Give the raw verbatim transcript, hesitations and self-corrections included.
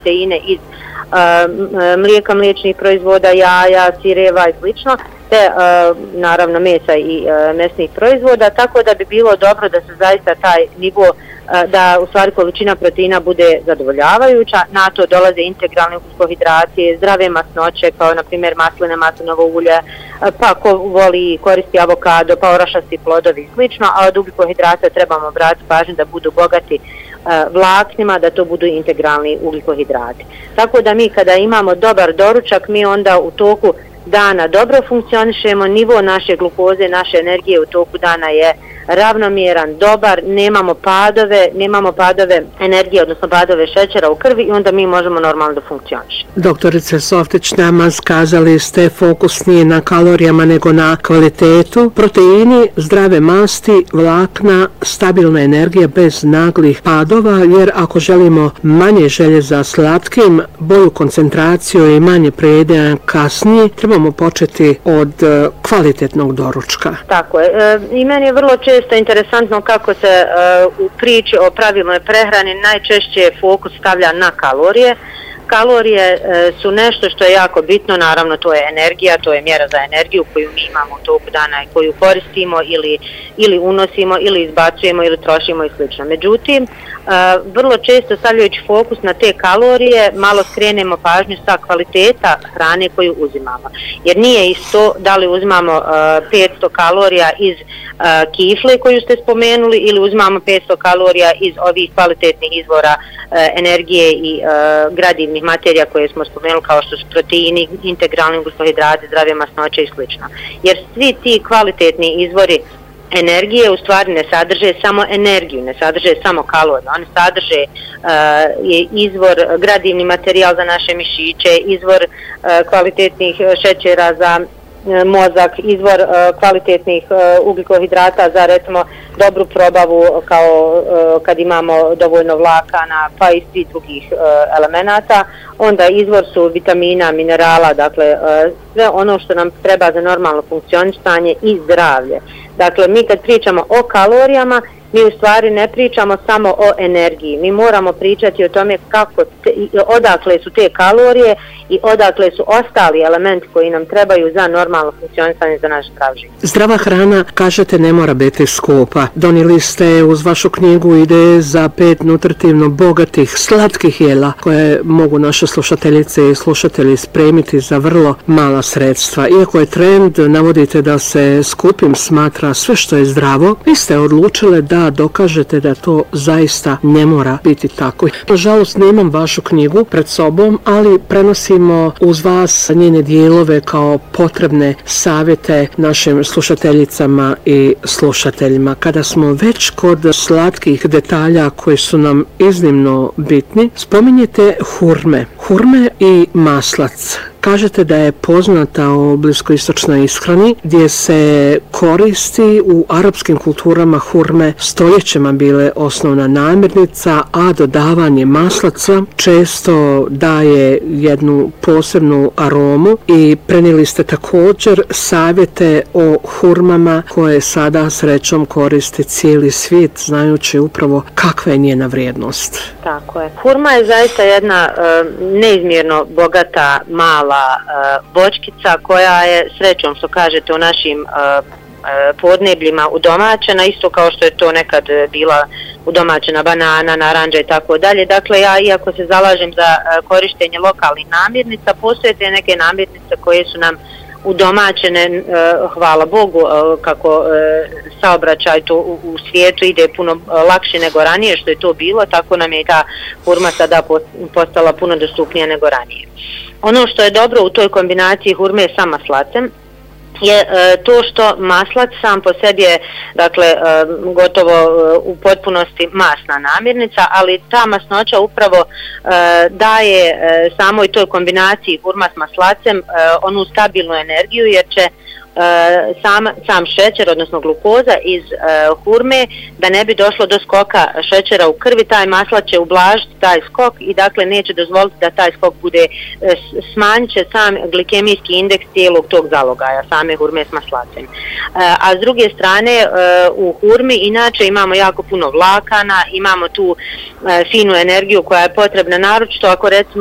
proteine iz mlijeka, mliječnih proizvoda, jaja, sireva i slično, te naravno mesa i mesnih proizvoda, tako da bi bilo dobro da se zaista taj nivo, da u stvari količina proteina bude zadovoljavajuća. Na to dolaze integralne ugljikohidrati, zdrave masnoće kao na primjer masline, maslinovo ulje, pa ko voli koristi avokado, pa orašasti plodovi i slično, a od ugljikohidrata trebamo obratiti pažnju da budu bogati vlaknima, da to budu integralni ugljikohidrati. Tako da mi kada imamo dobar doručak, mi onda u toku dana dobro funkcionišemo, nivo naše glukoze, naše energije u toku dana je ravnomjeran, dobar, nemamo padove, nemamo padove energije, odnosno padove šećera u krvi i onda mi možemo normalno da funkcionišemo. Doktorice Softić-Namaz, kazali ste fokus nije na kalorijama nego na kvalitetu. Proteini, zdrave masti, vlakna, stabilna energija bez naglih padova, jer ako želimo manje želje za slatkim, bolju koncentraciju i manje prejedanja kasnije, trebamo početi od kvalitetnog doručka. Tako je. E, I meni je vrlo često interesantno kako se uh, u priči o pravilnoj prehrani najčešće fokus stavlja na kalorije. Kalorije uh, su nešto što je jako bitno, naravno to je energija, to je mjera za energiju koju mi imamo u toku dana i koju koristimo ili, ili unosimo ili izbacujemo ili trošimo i slično. Međutim, uh, vrlo često stavljajući fokus na te kalorije malo skrenemo pažnju sa kvaliteta hrane koju uzimamo. Jer nije isto da li uzimamo uh, petsto kalorija iz uh, kifle koju ste spomenuli ili uzimamo petsto kalorija iz ovih kvalitetnih izvora uh, energije i uh, gradivnih materija koje smo spomenuli kao što su proteini, integralni ugljikohidrati, zdrave masnoće i slično. Jer svi ti kvalitetni izvori energije u stvari ne sadrže samo energiju, ne sadrže samo kalorije, oni sadrže uh, izvor, gradivni materijal za naše mišiće, izvor uh, kvalitetnih šećera za uh, mozak, izvor uh, kvalitetnih uh, ugljikohidrata za recimo dobru probavu kao uh, kad imamo dovoljno vlakana pa i svih drugih uh, elemenata. Onda izvor su vitamina, minerala, dakle uh, sve ono što nam treba za normalno funkcionisanje i zdravlje. Dakle, mi kad pričamo o kalorijama, mi u stvari ne pričamo samo o energiji. Mi moramo pričati o tome kako te, odakle su te kalorije i odakle su ostali elementi koji nam trebaju za normalno funkcionisanje za naš zdrav život. Zdrava hrana, kažete, ne mora biti skupa. Donijeli ste uz vašu knjigu ideje za pet nutritivno bogatih slatkih jela koje mogu naše slušateljice i slušatelji spremiti za vrlo mala sredstva. Iako je trend, navodite da se skupim smatra sve što je zdravo, vi ste odlučile da dokažete da to zaista ne mora biti tako. Nažalost, nemam vašu knjigu pred sobom, ali prenosimo uz vas njene dijelove kao potrebne savjete našim slušateljicama i slušateljima. Kada smo već kod slatkih detalja koji su nam iznimno bitni, spominjete hurme. Hurme i maslac. Kažete da je poznata o bliskoistočnoj ishrani gdje se koristi u arapskim kulturama hurme stoljećima bile osnovna namirnica, a dodavanje maslaca često daje jednu posebnu aromu i prenijeli ste također savjete o hurmama koje sada srećom koristi cijeli svijet, znajući upravo kakva je njena vrijednost. Tako je. Hurma je zaista jedna uh, neizmjerno bogata mala uh, voćkica koja je srećom, što kažete, u našim uh, podnebljima udomaćena, isto kao što je to nekad bila udomaćena banana, naranđa i tako dalje. Dakle, ja iako se zalažem za korištenje lokalnih namirnica, postoje te neke namirnice koje su nam udomaćene, hvala Bogu, kako saobraćaj to u svijetu ide puno lakše nego ranije što je to bilo, tako nam je i ta hurma sada postala puno dostupnija nego ranije. Ono što je dobro u toj kombinaciji hurme sa maslacem je e, to što maslac sam po sebi je, dakle, e, gotovo e, u potpunosti masna namirnica, ali ta masnoća upravo e, daje e, samoj toj kombinaciji hurma s maslacem e, onu stabilnu energiju, jer će sam, sam šećer, odnosno glukoza iz hurme, da ne bi došlo do skoka šećera u krvi. Taj maslač će ublažiti taj skok i dakle neće dozvoliti da taj skok bude, smanjit će sam glikemijski indeks cijelog tog zalogaja, same hurme s maslacem. A s druge strane u hurmi inače imamo jako puno vlakana, imamo tu finu energiju koja je potrebna, naročito ako recimo